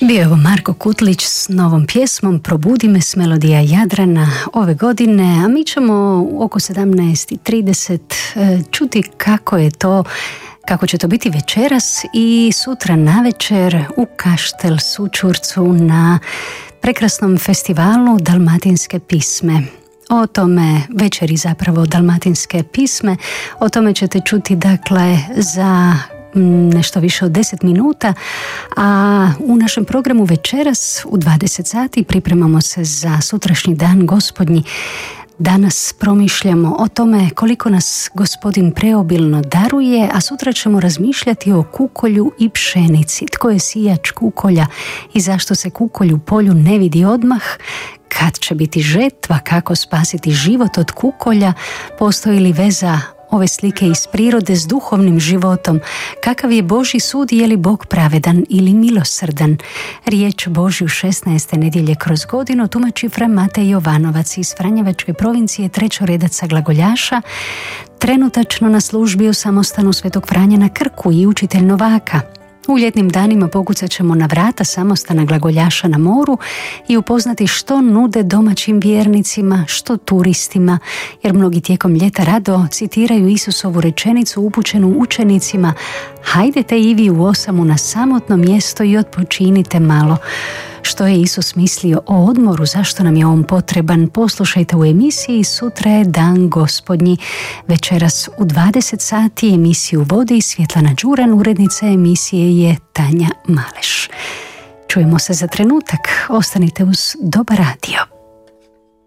Bio je ovo Marko Kutlić s novom pjesmom Probudi me s melodija Jadrana ove godine, a mi ćemo oko 17:30 čuti kako će to biti večeras i sutra navečer u Kaštel Sućurcu na prekrasnom festivalu Dalmatinske pisme. O tome večeri zapravo Dalmatinske pisme, o tome ćete čuti dakle za nešto više od 10 minuta, a u našem programu večeras u 20 sati pripremamo se za sutrašnji dan Gospodnji. Danas promišljamo o tome koliko nas Gospodin preobilno daruje, a sutra ćemo razmišljati o kukolju i pšenici. Tko je sijač kukolja i zašto se kukolj u polju ne vidi odmah? Kad će biti žetva? Kako spasiti život od kukolja? Postoji li veza ove slike iz prirode s duhovnim životom? Kakav je Božji sud? Je li Bog pravedan ili milosrdan? Riječ Božju 16. nedjelje kroz godinu tumači fra Matej Jovanovac iz Franjevačke provincije, trećoredaca glagoljaša, trenutačno na službi u samostanu Svetog Franje na Krku i učitelj novaka. U ljetnim danima pokucat ćemo na vrata samostana glagoljaša na moru i upoznati što nude domaćim vjernicima, što turistima, jer mnogi tijekom ljeta rado citiraju Isusovu rečenicu upućenu učenicima: hajdete i vi u osamu na samotno mjesto i odpočinite malo. Što je Isus mislio o odmoru, zašto nam je on potreban? Poslušajte u emisiji Sutra je dan Gospodnji. Večeras u 20 sati emisiju vodi Svjetlana Đuran, urednica emisije je Tanja Maleš. Čujemo se za trenutak, ostanite uz dobar radio.